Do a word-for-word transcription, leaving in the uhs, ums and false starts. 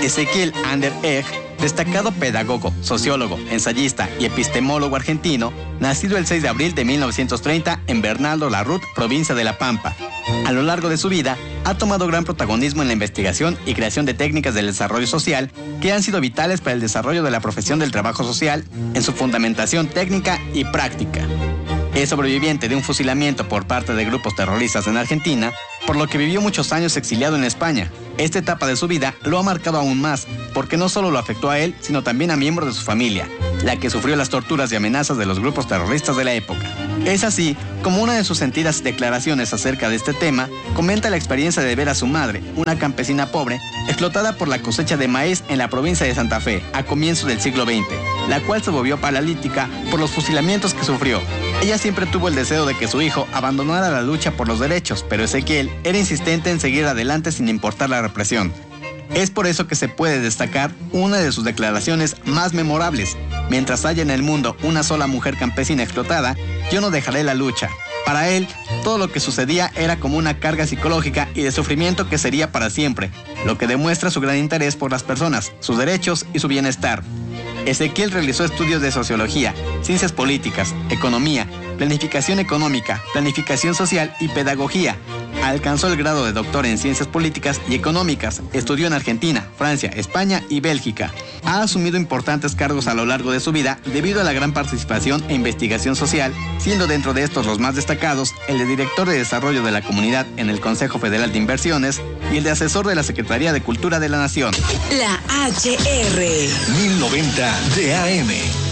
Ezequiel Ander Egg, destacado pedagogo, sociólogo, ensayista y epistemólogo argentino, nacido el seis de abril de mil novecientos treinta en Bernardo Larrut, provincia de La Pampa. A lo largo de su vida, ha tomado gran protagonismo en la investigación y creación de técnicas del desarrollo social que han sido vitales para el desarrollo de la profesión del trabajo social en su fundamentación técnica y práctica. Es sobreviviente de un fusilamiento por parte de grupos terroristas en Argentina, por lo que vivió muchos años exiliado en España. Esta etapa de su vida lo ha marcado aún más, porque no solo lo afectó a él, sino también a miembros de su familia, la que sufrió las torturas y amenazas de los grupos terroristas de la época. Es así como una de sus sentidas declaraciones acerca de este tema comenta la experiencia de ver a su madre, una campesina pobre, explotada por la cosecha de maíz en la provincia de Santa Fe a comienzos del siglo veinte, la cual se volvió paralítica por los fusilamientos que sufrió. Ella siempre tuvo el deseo de que su hijo abandonara la lucha por los derechos, pero Ezequiel era insistente en seguir adelante sin importar la represión. Es por eso que se puede destacar una de sus declaraciones más memorables: mientras haya en el mundo una sola mujer campesina explotada, yo no dejaré la lucha. Para él, todo lo que sucedía era como una carga psicológica y de sufrimiento que sería para siempre, lo que demuestra su gran interés por las personas, sus derechos y su bienestar. Ezequiel realizó estudios de sociología, ciencias políticas, economía, planificación económica, planificación social y pedagogía. Alcanzó el grado de doctor en ciencias políticas y económicas. Estudió en Argentina, Francia, España y Bélgica. Ha asumido importantes cargos a lo largo de su vida debido a la gran participación e investigación social, siendo dentro de estos los más destacados el de director de desarrollo de la comunidad en el Consejo Federal de Inversiones y el de asesor de la Secretaría de Cultura de la Nación. La H R mil noventa de A M.